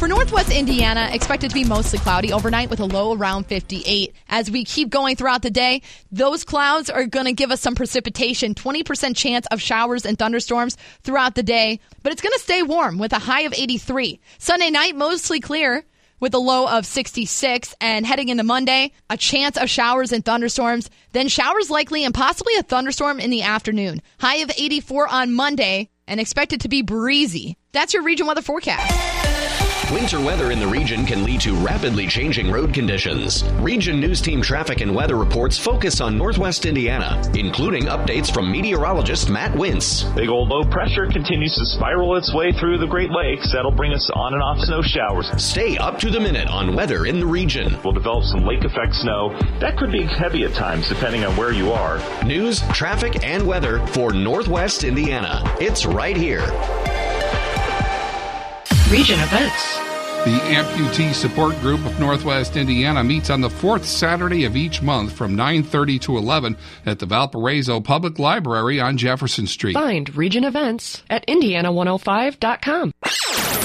For Northwest Indiana, expected to be mostly cloudy overnight with a low around 58. As we keep going throughout the day, those clouds are going to give us some precipitation, 20% chance of showers and thunderstorms throughout the day, but it's going to stay warm with a high of 83. Sunday night, mostly clear with a low of 66, and heading into Monday, a chance of showers and thunderstorms, then showers likely and possibly a thunderstorm in the afternoon. High of 84 on Monday and expected to be breezy. That's your region weather forecast. Winter weather in the region can lead to rapidly changing road conditions. Region News Team traffic and weather reports focus on Northwest Indiana, including updates from meteorologist Matt Wintz. Big old low pressure continues to spiral its way through the Great Lakes. That'll bring us on and off snow showers. Stay up to the minute on weather in the region. We'll develop some lake effect snow. That could be heavy at times depending on where you are. News, traffic, and weather for Northwest Indiana. It's right here. Region events. The Amputee Support Group of Northwest Indiana meets on the fourth Saturday of each month from 9:30 to 11 at the Valparaiso Public Library on Jefferson Street. Find Region events at Indiana105.com.